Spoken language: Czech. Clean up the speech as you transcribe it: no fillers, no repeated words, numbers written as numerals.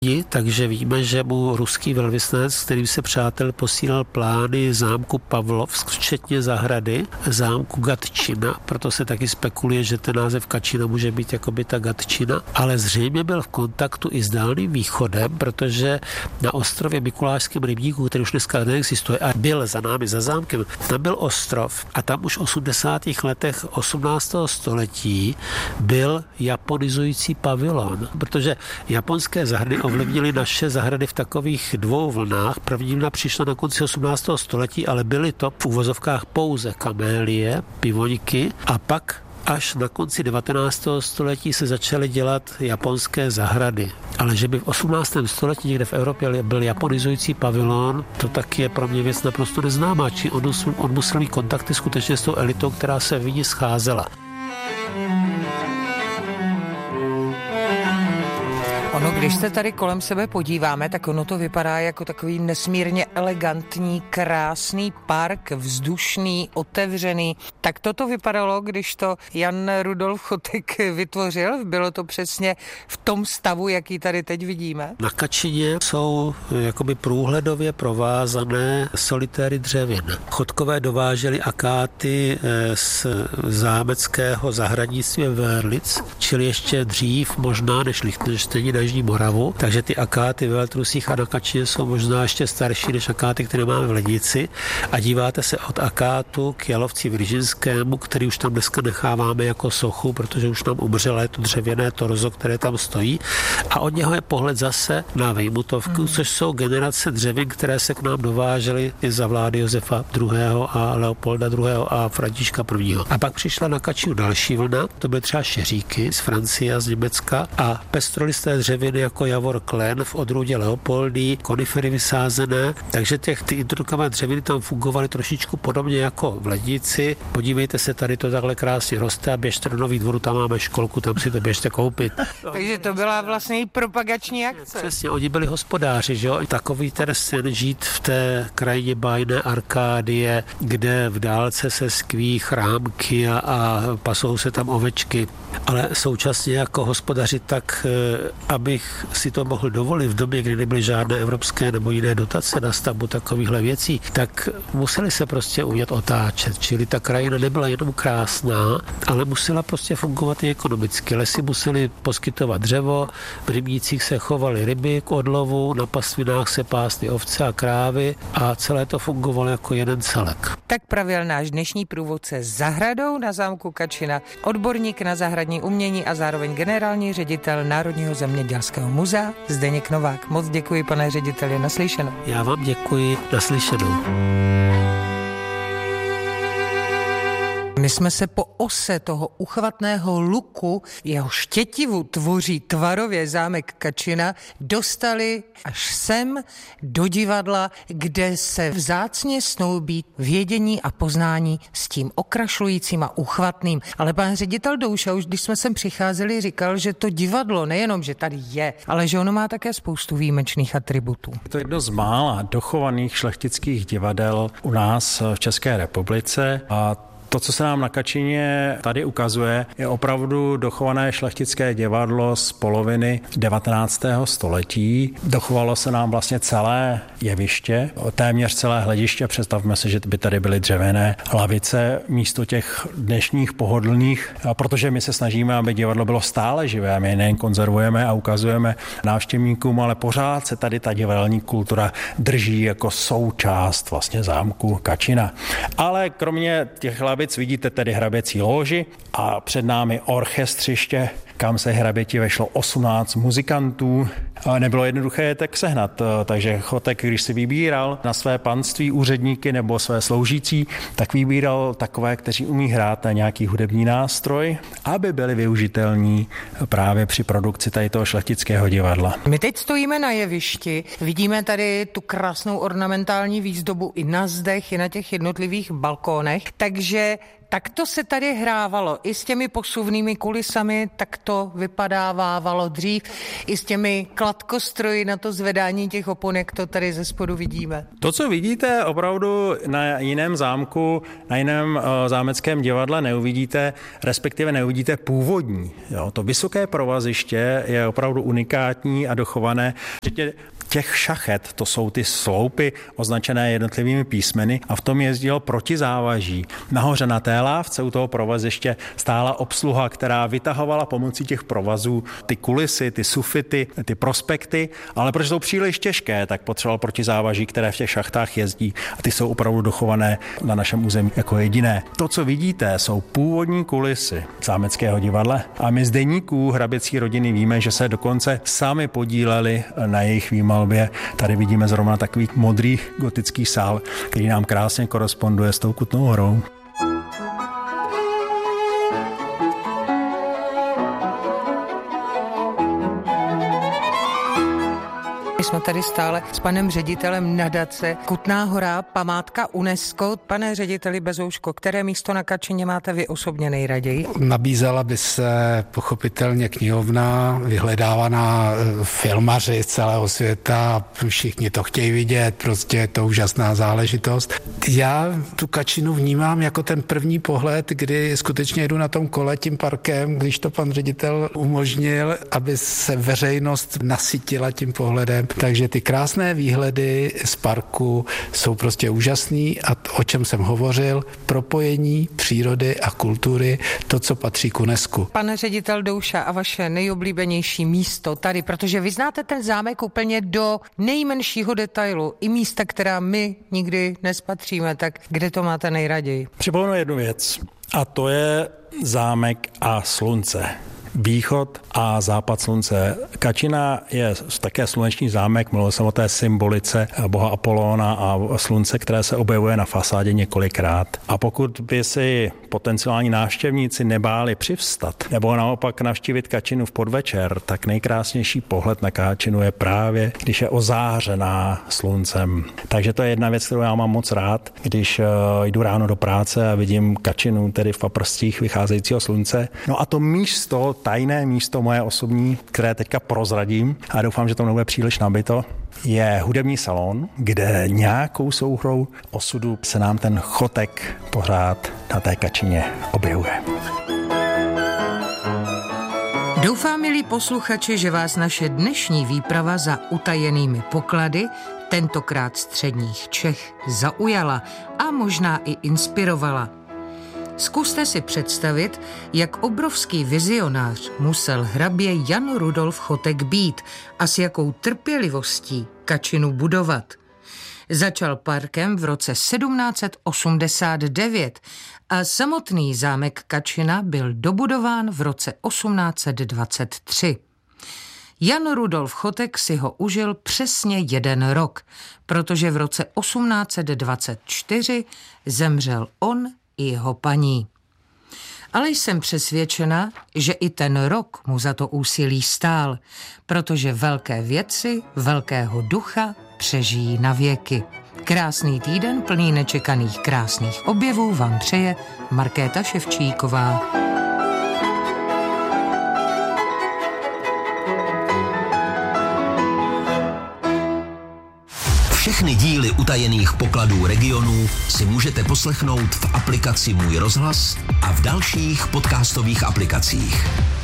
Takže víme, že mu ruský velvyslanec, s kterým se přátel, posílal plány zámku Pavlovsk, včetně zahrady, zámku Gatčina, proto se taky spekuluje, že ten název Kačina může být jakoby ta Gatčina, ale zřejmě byl v kontaktu i s Dálným východem, protože na ostrově Mikulášském rybníku, který už dneska neexistuje a byl za námi, za zámkem, tam byl ostrov a tam už v 80. letech 18. století byl japonizující pavilon, protože japonské zahrady ovlivnily naše zahrady v takových dvou vlnách. První vlna přišla na konci 18. století, ale byly to v uvozovkách pouze kamélie, pivoňky a pak až na konci 19. století se začaly dělat japonské zahrady. Ale že by v 18. století někde v Evropě byl japonizující pavilon, to taky je pro mě věc naprosto neznámá. Či on musel mít kontakty skutečně s tou elitou, která se v ní scházela. Ono, když se tady kolem sebe podíváme, tak ono to vypadá jako takový nesmírně elegantní, krásný park, vzdušný, otevřený. Tak toto vypadalo, když to Jan Rudolf Chotek vytvořil? Bylo to přesně v tom stavu, jaký tady teď vidíme? Na Kačině jsou jakoby průhledově provázané solitéry dřevin. Chotkové dováželi akáty z zámeckého zahradnictví Wörlitz, čili ještě dřív možná než Lichtenštejn na Jižní Moravu, takže ty akáty ve Veltrusích a na Kačině jsou možná ještě starší než akáty, které máme v Lednici a díváte se od akátu k Jalovci Viržínskému, který už tam dneska necháváme jako sochu, protože už nám umřelo, je to dřevěné torzo, které tam stojí a od něho je pohled zase na Vejmutovku, což jsou generace dřevin, které se k nám dovážely i za vlády Josefa II. A Leopolda II. A Františka I. A pak přišla na Kačinu další vlna, to byly třeba šeříky z Francie a z Německa a pestrolisté dřeviny jako javor klen v odrůdě Leopoldy, konifery vysázené, takže ty introdukované dřeviny tam fungovaly trošičku podobně jako v Lednici. Podívejte se, tady to takhle krásně roste a běžte do Nových Dvorů, tam máme školku, tam si to běžte koupit. Takže to byla vlastně propagační akce. Přesně, oni byli hospodáři, že jo? Takový ten sen žít v té krajině bájné Arkádie, kde v dálce se skví chrámky a pasou se tam ovečky, ale současně jako hospodaři tak, abych si to mohl dovolit v době, kdy nebyly žádné evropské nebo jiné dotace na stavbu takovýchhle věcí, tak museli se prostě umět otáčet, čili ta krajina nebyla jenom krásná, ale musela prostě fungovat i ekonomicky. Lesy museli poskytovat dřevo, v rybnících se chovaly ryby k odlovu, na pastvinách se pásly ovce a krávy a celé to fungovalo jako jeden celek. Tak pravil náš dnešní průvodce zahradou na zámku Kačina, odborník na zahradní umění a zároveň generální ředitel Národního zemědělského muzea Zdeněk Novák. Moc děkuji, pane řediteli, naslyšenou. Já vám děkuji, naslyšenou. My jsme se po ose toho uchvatného luku, jeho štětivu tvoří tvarově zámek Kačina, dostali až sem do divadla, kde se vzácně snoubí vědění a poznání s tím okrašlujícím a uchvatným. Ale pan ředitel Douša, už když jsme sem přicházeli, říkal, že to divadlo nejenom, že tady je, ale že ono má také spoustu výjimečných atributů. To je jedno z mála dochovaných šlechtických divadel u nás v České republice a to, co se nám na Kačině tady ukazuje, je opravdu dochované šlechtické divadlo z poloviny 19. století. Dochovalo se nám vlastně celé jeviště, téměř celé hlediště. Představme si, že by tady byly dřevěné lavice místo těch dnešních pohodlných, protože my se snažíme, aby divadlo bylo stále živé. My nejen konzervujeme a ukazujeme návštěvníkům, ale pořád se tady ta divadelní kultura drží jako součást vlastně zámku Kačina. Ale kromě těch lavic vidíte tedy hraběcí lóži a před námi orchestřiště, kam se hraběti vešlo 18 muzikantů. Nebylo jednoduché je tak sehnat, takže Chotek, když si vybíral na své panství úředníky nebo své sloužící, tak vybíral takové, kteří umí hrát na nějaký hudební nástroj, aby byli využitelní právě při produkci tady toho šlechtického divadla. My teď stojíme na jevišti, vidíme tady tu krásnou ornamentální výzdobu i na zdech, i na těch jednotlivých balkónech, takže Tak to se tady hrávalo i s těmi posuvnými kulisami, tak to vypadávalo dřív, i s těmi kladkostroji na to zvedání těch opon, jak to tady ze spodu vidíme. To, co vidíte opravdu na jiném zámku, na jiném zámeckém divadle neuvidíte, respektive neuvidíte původní. Jo, to vysoké provaziště je opravdu unikátní a dochované. Těch šachet, to jsou ty sloupy označené jednotlivými písmeny a v tom jezdilo protizávaží. Nahoře na té lávce u toho provaziště stála obsluha, která vytahovala pomocí těch provazů ty kulisy, ty sufity, ty prospekty, ale protože jsou příliš těžké, tak potřeboval protizávaží, které v těch šachtách jezdí a ty jsou opravdu dochované na našem území jako jediné. To, co vidíte, jsou původní kulisy zámeckého divadla a my z deníků hraběcí rodiny víme, že se dokonce sami podíleli na jejich výmalbě. Tady vidíme zrovna takový modrý gotický sál, který nám krásně koresponduje s tou Kutnou Horou. My jsme tady stále s panem ředitelem nadace Kutná Hora, památka UNESCO. Pane řediteli Bezouško, které místo na Kačině máte vy osobně nejraději? Nabízela by se pochopitelně knihovna, vyhledávaná filmaři z celého světa, všichni to chtějí vidět, prostě je to úžasná záležitost. Já tu Kačinu vnímám jako ten první pohled, kdy skutečně jedu na tom kole tím parkem, když to pan ředitel umožnil, aby se veřejnost nasytila tím pohledem. Takže ty krásné výhledy z parku jsou prostě úžasný a o čem jsem hovořil, propojení přírody a kultury, to, co patří k UNESCO. Pane ředitel Douša, a vaše nejoblíbenější místo tady, protože vy znáte ten zámek úplně do nejmenšího detailu, i místa, která my nikdy nespatříme, tak kde to máte nejraději? Připomenu jednu věc a to je zámek a slunce. Východ a západ slunce. Kačina je také sluneční zámek, mluvil jsem o té symbolice boha Apolóna a slunce, které se objevuje na fasádě několikrát. A pokud by si potenciální návštěvníci nebáli přivstat nebo naopak navštívit Kačinu v podvečer, tak nejkrásnější pohled na Kačinu je právě, když je ozářená sluncem. Takže to je jedna věc, kterou já mám moc rád, když jdu ráno do práce a vidím Kačinu, tedy v paprstích vycházejícího slunce. No a to místo, tajné místo moje osobní, které teďka prozradím a doufám, že to nebude příliš nabito, je hudební salon, kde nějakou souhrou osudu se nám ten chotek pořád na té Kačině objevuje. Doufám, milí posluchači, že vás naše dnešní výprava za utajenými poklady, tentokrát středních Čech, zaujala a možná i inspirovala. Zkuste si představit, jak obrovský vizionář musel hrabě Jan Rudolf Chotek být a s jakou trpělivostí Kačinu budovat. Začal parkem v roce 1789 a samotný zámek Kačina byl dobudován v roce 1823. Jan Rudolf Chotek si ho užil přesně 1 rok, protože v roce 1824 zemřel on i jeho paní. Ale jsem přesvědčena, že i ten rok mu za to úsilí stál, protože velké věci, velkého ducha přežijí na věky. Krásný týden plný nečekaných krásných objevů vám přeje Markéta Ševčíková. Všechny díly utajených pokladů regionů si můžete poslechnout v aplikaci Můj rozhlas a v dalších podcastových aplikacích.